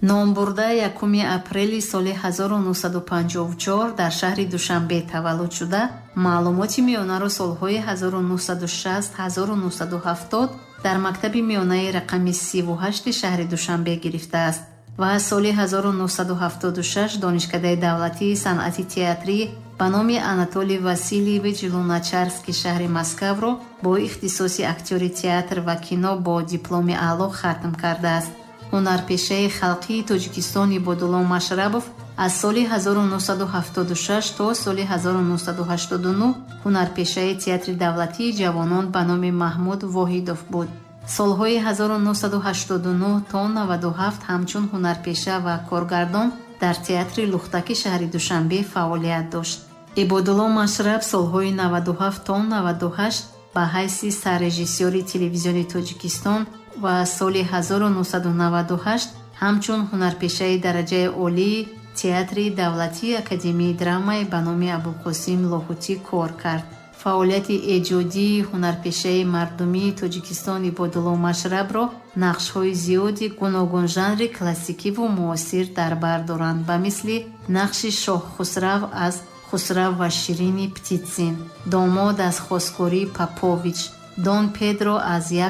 номбурда 1 апрели соли 1954 дар шаҳри Душанбе таваллуд шуда, маълумоти миёнаро солҳои 1960-1970 дар мактаби миёнаи рақами 38 шаҳри Душанбе гирифтааст ва аз соли 1976 донишкадаи давлатии санъати театрӣ ба номи Анатолий Васильевич Луначарский шаҳри Москваро бо ихтисоси актёри театр ва кино бо дипломи аъло хатм кардааст. ҳунарпешаи халқии Тоҷикистони Бодуло Машрабов аз соли 1976 то соли 1989 ҳунарпешаи театри давлатии ҷавонон ба номи Маҳмуд Воҳидов буд. солҳои 1989 то 97 ҳамчун ҳунарпеша ва коргардон дар театри Лухтаки шаҳри Душанбе фаъолият дошт. Ибодулло Машраб солҳои 97 то 98 ба ҳайси саррежиссёри телевизиони Тоҷикистон ва соли 1998 ҳамчун ҳунарпешаи дараҷаи олии театри давлатии академияи драмаи ба номи Абулқосим Лоҳутӣ кор кард. фаъолияти эҷодии ҳунарпешаи мардумии Тоҷикистони Ибодулло Машрабро нақшҳои зиёди гуногун жанри классикиву муосир дар бар доранд, ба мисли нақши Шоҳ Хусрав аз Хусрав ва Ширини Птитсин, Домод аз Хоскори Попович, Дон Педро аз